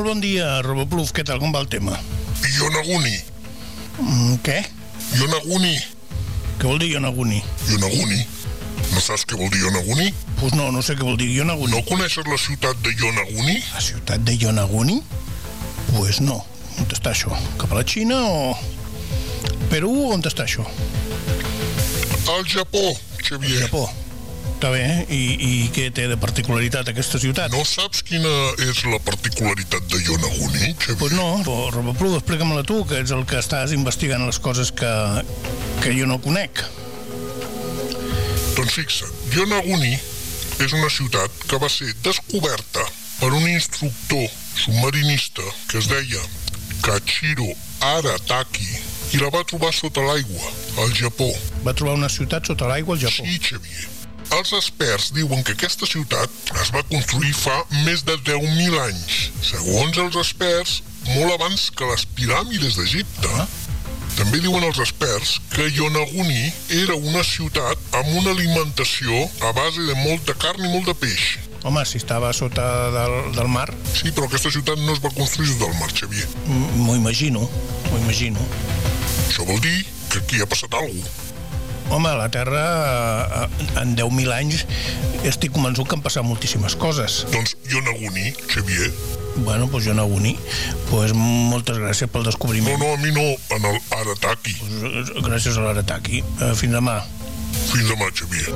Molt bon dia, Robopluf. Què tal? Com va el tema? Yonaguni. Què? Yonaguni. Què vol dir Yonaguni? Yonaguni. No saps què vol dir Yonaguni? Pues no sé què vol dir Yonaguni. No coneixes la ciutat de Yonaguni? La ciutat de Yonaguni? Pues no. On està això? Cap a la Xina o... Perú? On està això? Al Japó, Xavier. Al Japó. Està bé, I què té de particularitat aquesta ciutat? No saps quina és la particularitat de Yonaguni, Xavier? Pues no, Robopluf, explica-me-la tu, que ets el que estàs investigant les coses que jo no conec. Doncs fixa't, Yonaguni és una ciutat que va ser descoberta per un instructor submarinista que es deia Kachiro Arataki i la va trobar sota l'aigua, al Japó. Va trobar una ciutat sota l'aigua al Japó? Sí, Xavier. Els experts diuen que aquesta ciutat es va construir fa més de 10.000 anys. Segons els experts, molt abans que les piràmides d'Egipte. També diuen els experts que Yonaguni era una ciutat amb una alimentació a base de molta carn i molt de peix. Home, si estava sota del mar... Sí, però aquesta ciutat no es va construir sota el mar, Xavier. M'ho imagino. Això vol dir que aquí ha passat alguna cosa. Home, a la Terra, en 10.000 anys, estic convençut que han passat moltíssimes coses. Doncs Yonaguni, Xavier. Bueno, doncs Yonaguni. Pues moltes gràcies pel descobriment. No, a mi no, en el Arataki. Pues, gràcies a l'Arataki. Fins demà. Fins demà, Xavier.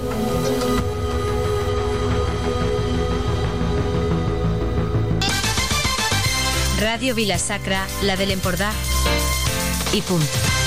Ràdio Vila-sacra, la de l'Empordà. I punt.